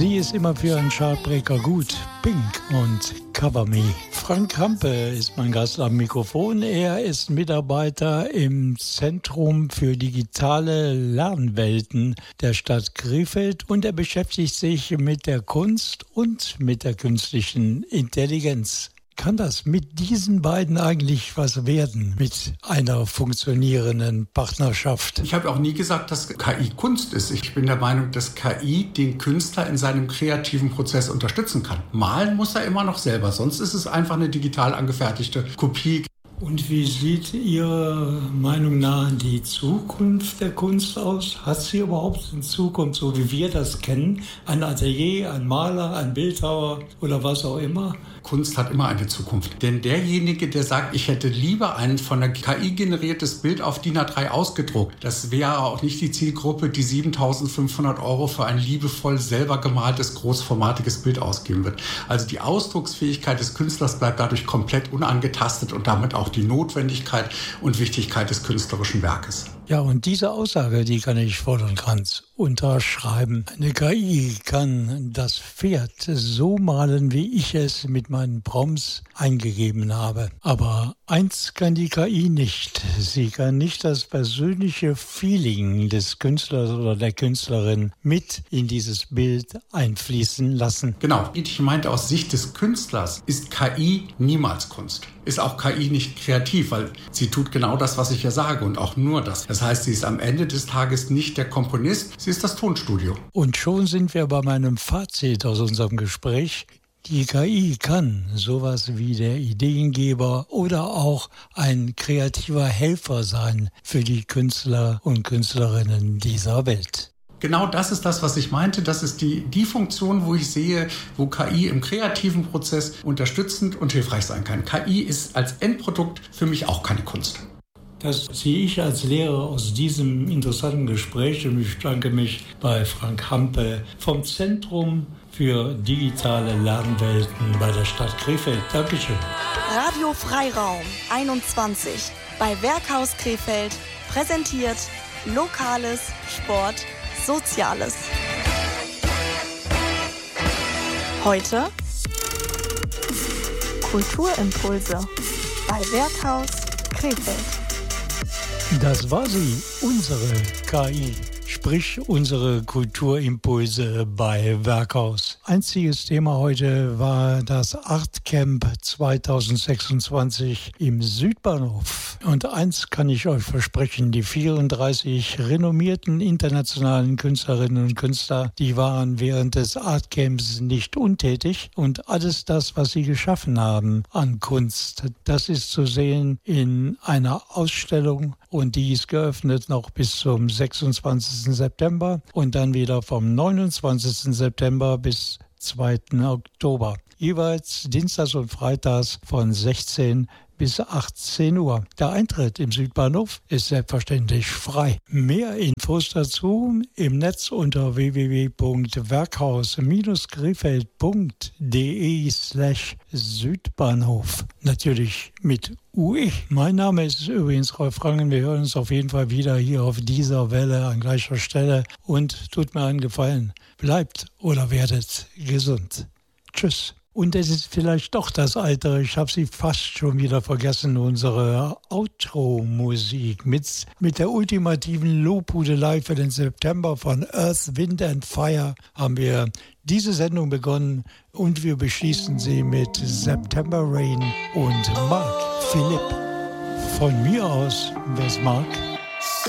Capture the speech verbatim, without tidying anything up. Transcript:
Sie ist immer für einen Chartbreaker gut. Pink und Cover Me. Frank Hampe ist mein Gast am Mikrofon. Er ist Mitarbeiter im Zentrum für digitale Lernwelten der Stadt Krefeld und er beschäftigt sich mit der Kunst und mit der künstlichen Intelligenz. Kann das mit diesen beiden eigentlich was werden, mit einer funktionierenden Partnerschaft? Ich habe auch nie gesagt, dass K I Kunst ist. Ich bin der Meinung, dass K I den Künstler in seinem kreativen Prozess unterstützen kann. Malen muss er immer noch selber, sonst ist es einfach eine digital angefertigte Kopie. Und wie sieht Ihrer Meinung nach die Zukunft der Kunst aus? Hat sie überhaupt eine Zukunft, so wie wir das kennen? Ein Atelier, ein Maler, ein Bildhauer oder was auch immer? Kunst hat immer eine Zukunft. Denn derjenige, der sagt, ich hätte lieber ein von der K I generiertes Bild auf D I N A drei ausgedruckt, das wäre auch nicht die Zielgruppe, die siebentausendfünfhundert Euro für ein liebevoll selber gemaltes, großformatiges Bild ausgeben wird. Also die Ausdrucksfähigkeit des Künstlers bleibt dadurch komplett unangetastet und damit auch die Notwendigkeit und Wichtigkeit des künstlerischen Werkes. Ja, und diese Aussage, die kann ich voll und ganz unterschreiben. Eine K I kann das Pferd so malen, wie ich es mit meinen Prompts eingegeben habe. Aber eins kann die K I nicht. Sie kann nicht das persönliche Feeling des Künstlers oder der Künstlerin mit in dieses Bild einfließen lassen. Genau. Ich meinte, aus Sicht des Künstlers ist K I niemals Kunst. Ist auch K I nicht kreativ, weil sie tut genau das, was ich ja sage und auch nur das. Das heißt, sie ist am Ende des Tages nicht der Komponist, sie ist das Tonstudio. Und schon sind wir bei meinem Fazit aus unserem Gespräch. Die K I kann sowas wie der Ideengeber oder auch ein kreativer Helfer sein für die Künstler und Künstlerinnen dieser Welt. Genau das ist das, was ich meinte. Das ist die, die Funktion, wo ich sehe, wo K I im kreativen Prozess unterstützend und hilfreich sein kann. K I ist als Endprodukt für mich auch keine Kunst. Das ziehe ich als Lehrer aus diesem interessanten Gespräch und ich bedanke mich bei Frank Hampe vom Zentrum für digitale Lernwelten bei der Stadt Krefeld. Dankeschön. Radio Freiraum einundzwanzig bei Werkhaus Krefeld präsentiert Lokales, Sport, Soziales. Heute Kulturimpulse bei Werkhaus Krefeld. Das war sie, unsere K I, sprich unsere Kulturimpulse bei Werkhaus. Einziges Thema heute war das Artcamp zweitausendsechsundzwanzig im Südbahnhof. Und eins kann ich euch versprechen, die vierunddreißig renommierten internationalen Künstlerinnen und Künstler, die waren während des Artcamps nicht untätig. Und alles das, was sie geschaffen haben an Kunst, das ist zu sehen in einer Ausstellung. Und die ist geöffnet noch bis zum sechsundzwanzigsten September und dann wieder vom neunundzwanzigsten September bis zweiten Oktober. Jeweils dienstags und freitags von sechzehn bis achtzehn Uhr. Der Eintritt im Südbahnhof ist selbstverständlich frei. Mehr Infos dazu im Netz unter w w w punkt werkhaus krefeld punkt de slash Südbahnhof. Natürlich mit U E. Mein Name ist übrigens Rolf Rangen. Wir hören uns auf jeden Fall wieder hier auf dieser Welle an gleicher Stelle. Und tut mir einen Gefallen. Bleibt oder werdet gesund. Tschüss. Und es ist vielleicht doch das Alter, ich habe sie fast schon wieder vergessen, unsere Outro-Musik mit, mit der ultimativen Lobhudelei für den September von Earth, Wind and Fire haben wir diese Sendung begonnen und wir beschließen sie mit September Rain und Mark Philipp. Von mir aus, wer es mag,